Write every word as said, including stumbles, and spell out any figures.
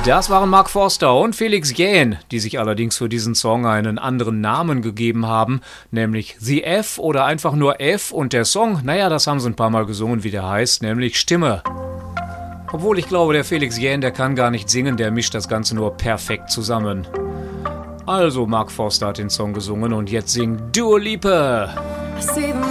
Das waren Mark Forster und Felix Jähn, die sich allerdings für diesen Song einen anderen Namen gegeben haben, nämlich The F oder einfach nur F, und der Song, naja, das haben sie ein paar Mal gesungen, wie der heißt, nämlich Stimme. Obwohl ich glaube, der Felix Jähn, der kann gar nicht singen, der mischt das Ganze nur perfekt zusammen. Also, Mark Forster hat den Song gesungen und jetzt singt Dua Lipa.